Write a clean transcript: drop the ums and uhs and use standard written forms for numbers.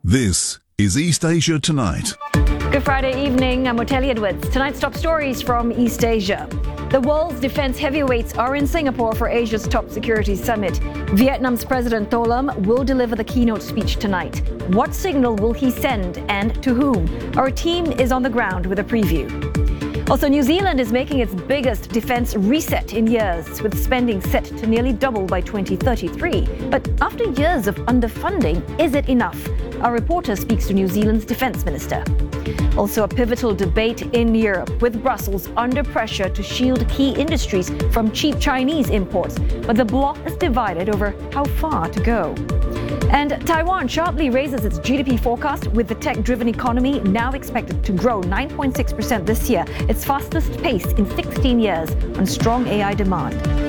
This is East Asia Tonight. Good Friday evening, I'm Oteli Edwards. Tonight's top stories from East Asia. The world's defense heavyweights are in Singapore for Asia's top security summit. Vietnam's President Tho Lam will deliver the keynote speech tonight. What signal will he send and to whom? Our team is on the ground with a preview. Also, New Zealand is making its biggest defense reset in years, with spending set to nearly double by 2033. But after years of underfunding, is it enough? Our reporter speaks to New Zealand's defense minister. Also, a pivotal debate in Europe, with Brussels under pressure to shield key industries from cheap Chinese imports. But the bloc is divided over how far to go. And Taiwan sharply raises its GDP forecast, with the tech-driven economy now expected to grow 9.6% this year, its fastest pace in 16 years, on strong AI demand.